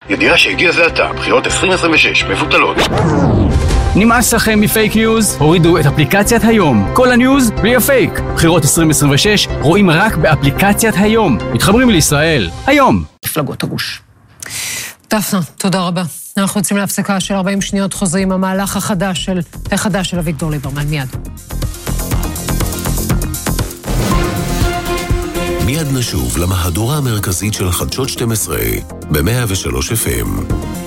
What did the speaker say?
ידיעה שהגיע זה עתה, בחירות 2026 מבוטלות. נמאס לכם מפייק ניוז? הורידו את אפליקציית היום. כל הניוז בלי הפייק. בחירות 2026 רואים רק באפליקציית היום. מתחברים לישראל. היום. מפלגות הגוש. דפנה, תודה רבה. אנחנו יוצאים להפסקה של 40 שניות, חוזרים המהלך החדש של אביגדור ליברמן. מיד. מיד נשוב למהדורה המרכזית של חדשות 12 ב-103 FM.